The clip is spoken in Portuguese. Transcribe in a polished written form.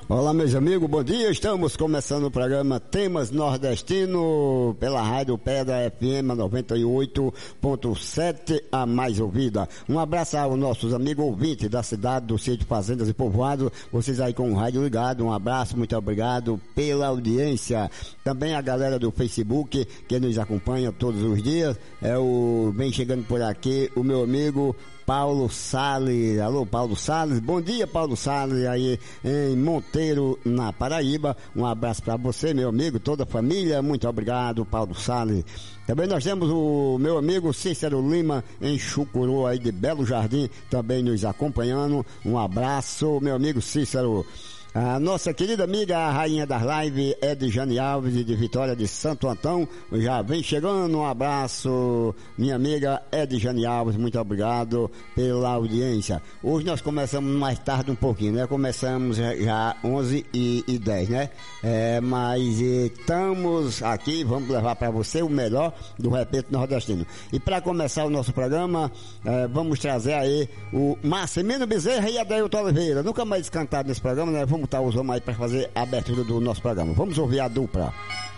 Olá, meus amigos, bom dia. Estamos começando o programa Temas Nordestino pela Rádio Pedra FM 98.7, a mais ouvida. Um abraço aos nossos amigos ouvintes da cidade, do sítio, fazendas e povoados. Vocês aí com o rádio ligado, um abraço, muito obrigado pela audiência. Também a galera do Facebook que nos acompanha todos os dias. Vem chegando por aqui o meu amigo Paulo Salles. Alô, Paulo Salles. Bom dia, Paulo Salles, aí em Monteiro, na Paraíba. Um abraço para você, meu amigo, toda a família. Muito obrigado, Paulo Salles. Também nós temos o meu amigo Cícero Lima, em Chucuru, aí de Belo Jardim, também nos acompanhando. Um abraço, meu amigo Cícero. A nossa querida amiga, a rainha das lives, Edjane Alves, de Vitória de Santo Antão, já vem chegando. Um abraço, minha amiga Edjane Alves, muito obrigado pela audiência. Hoje nós começamos mais tarde um pouquinho, né? Começamos já 11h10, né? Mas estamos aqui, vamos levar para você o melhor do repente nordestino. E para começar o nosso programa, vamos trazer aí o Marcelino Bezerra e Adeilton Oliveira. Nunca mais cantaram nesse programa, né? Vamos botar os homens aí para fazer a abertura do nosso programa. Vamos ouvir a dupla.